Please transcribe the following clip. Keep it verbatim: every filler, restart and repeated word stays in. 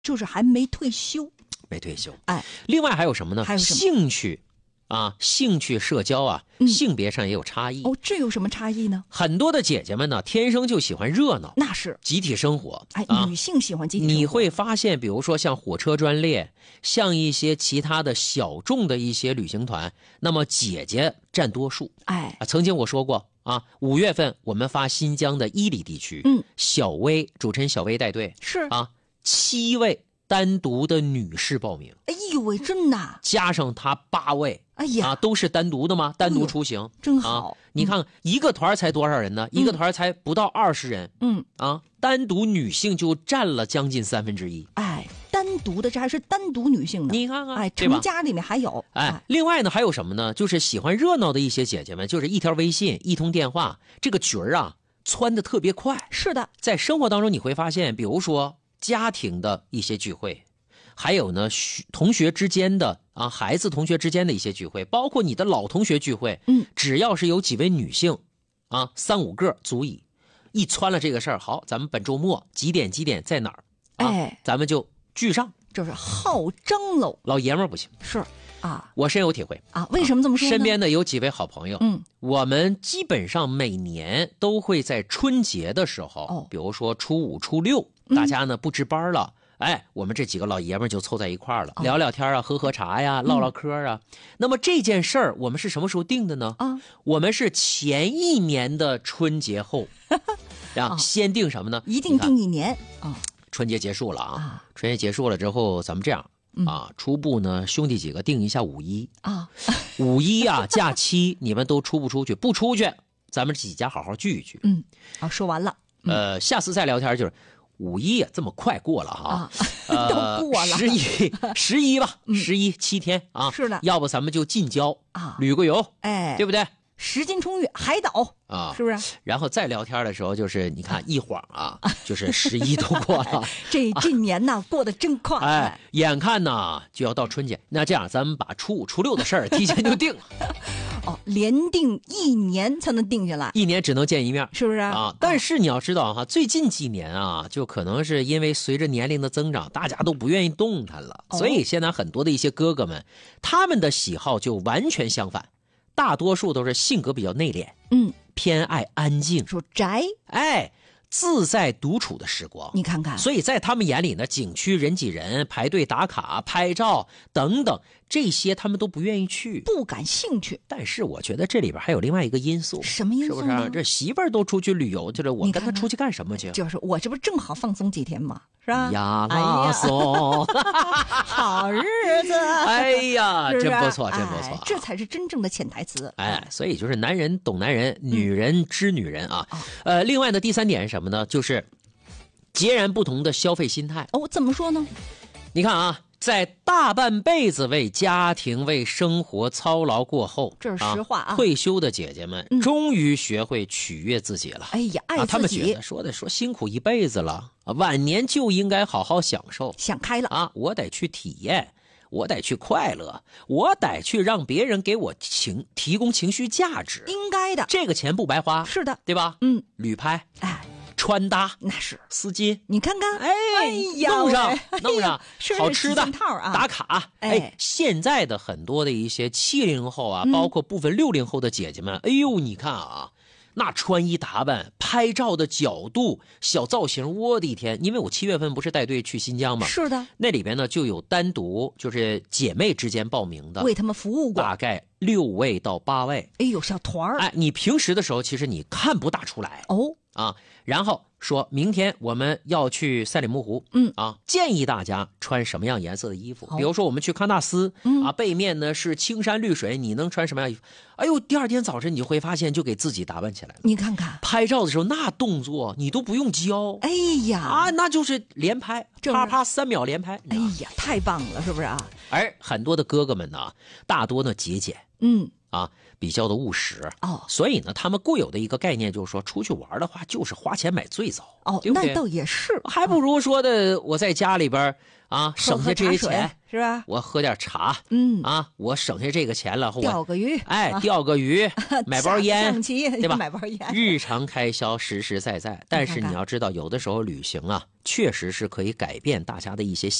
就是还没退休， 没退休。 哎， 另外还有什么呢？ 还有什么兴趣啊，兴趣社交啊， 嗯性别上也有差异。 哦，这有什么差异呢？ 很多的姐姐们呢，天生就喜欢热闹， 那是集体生活。 哎， 啊女性喜欢集体生活， 你会发现，比如说像火车专列，像一些其他的小众的一些旅行团，那么姐姐占多数。 哎， 啊，曾经我说过啊，五月份我们发新疆的伊犁地区， 嗯， 小薇主持人小薇带队是啊，七位单独的女士报名， 哎呦喂，真的， 加上她八位。 哎呀， 啊，都是单独的吗？单独出行， 真好。 啊、你看、嗯、一个团才多少人呢？一个团才不到二十人。 嗯啊，单独女性就占了将近三分之一。 哎，单独的这还是单独女性呢。 你看看， 哎，成家里面还有。 哎，哎另外呢还有什么呢？就是喜欢热闹的一些姐姐们，就是一条微信、一通电话，这个局儿啊窜得特别快。 是的， 在生活当中你会发现，比如说家庭的一些聚会。还有呢，同学之间的啊，孩子同学之间的一些聚会，包括你的老同学聚会， 嗯， 只要是有几位女性，啊，三五个足以，一穿了这个事儿，好，咱们本周末几点几点在哪儿，啊、 哎， 咱们就聚上， 就是好张喽。 老爷们儿不行， 是啊， 我深有体会啊，为什么这么说呢？ 身边的有几位好朋友， 嗯， 我们基本上每年都会在春节的时候， 哦， 比如说初五、初六，大家呢不值班了。嗯哎，我们这几个老爷们就凑在一块儿了，聊聊天啊，喝喝茶呀，唠唠嗑啊。嗯、那么这件事儿，我们是什么时候定的呢？ 啊， 我们是前一年的春节后，啊，先定什么呢？ 一定定一年啊。 春节结束了啊， 啊春节结束了之后，咱们这样、 嗯、 啊，初步呢，兄弟几个定一下五一啊， 五一啊，假期你们都出不出去？不出去，咱们几家好好聚一聚。 嗯，好，说完了。 嗯、呃，下次再聊天就是。五一这么快过了哈， 啊呃， 都过了十一十一吧， 嗯、 十一七天啊， 是的， 要不咱们就近郊啊， 旅个游， 哎， 对不对？ 时间充裕，海岛啊， 是不是？ 然后再聊天的时候，就是你看一晃啊，就是十一都过了， 这这年呐、啊、过得真快， 哎，眼看呢就要到春节，那这样咱们把初五、初六的事儿提前就定了。 哦，连定一年才能定下来， 一年只能见一面， 是不是啊？但是你要知道哈，最近几年啊，就可能是因为随着年龄的增长，大家都不愿意动弹了， 哦、 所以现在很多的一些哥哥们，他们的喜好就完全相反，大多数都是性格比较内敛， 嗯， 偏爱安静， 说宅， 哎。自在独处的时光， 你看看， 所以在他们眼里呢，景区人挤人、排队打卡、拍照等等这些，他们都不愿意去， 不感兴趣。 但是我觉得这里边还有另外一个因素， 什么因素呢？ 是不是、啊？这媳妇儿都出去旅游去了，我跟他出去干什么去？ 就是我这不正好放松几天吗？是吧？ 呀拉松， 好日子！ 哎呀， 是是真不错，真不错、 哎，这才是真正的潜台词。 哎，所以就是男人懂男人，女人知女人啊。 嗯、 呃，另外呢，第三点是什么呢？就是截然不同的消费心态。 哦，怎么说呢？ 你看啊，在大半辈子为家庭、为生活操劳过后， 这是实话啊。 啊退休的姐姐们、嗯、终于学会取悦自己了。 哎呀，爱自己。 啊、他们觉得说的说辛苦一辈子了，晚年就应该好好享受， 想开了啊！我得去体验，我得去快乐，我得去让别人给我情提供情绪价值， 应该的。 这个钱不白花， 是的， 对吧？ 嗯， 旅拍， 哎。 穿搭那是丝巾， 你看看， 哎， 哎呀， 弄上哎弄上， 是好吃的套啊， 打卡。 哎， 哎，现在的很多的一些七零后啊，嗯、包括部分六零后的姐姐们，哎呦，你看啊，那穿衣打扮、拍照的角度、小造型，我的天！因为我七月份不是带队去新疆嘛， 是的， 那里边呢就有单独就是姐妹之间报名的， 为他们服务过， 大概六位到八位。 哎呦，小团儿， 哎，你平时的时候其实你看不大出来哦啊，然后。说明天我们要去赛里木湖， 嗯啊，建议大家穿什么样颜色的衣服？ 哦、 比如说我们去喀纳斯， 嗯、 啊，背面呢是青山绿水，你能穿什么样衣服？哎呦，第二天早晨你就会发现，就给自己打扮起来了。 你看看， 拍照的时候那动作你都不用教， 哎呀， 啊，那就是连拍，啪啪三秒连拍。 哎呀，太棒了，是不是啊？ 而很多的哥哥们呢，大多呢节俭， 嗯。 啊，比较的务实哦， 所以呢，他们固有的一个概念就是说，出去玩的话，就是花钱买最早哦， 对不对？ 那倒也是， 还不如说的我在家里边啊，省下这些钱， 是吧？ 我喝点茶， 嗯啊，我省下这个钱了，我钓个鱼， 哎， 啊钓个鱼，买包烟， 象棋对吧？ 买包烟， 日常开销实实在在。但是你要知道，有的时候旅行啊，确实是可以改变大家的一些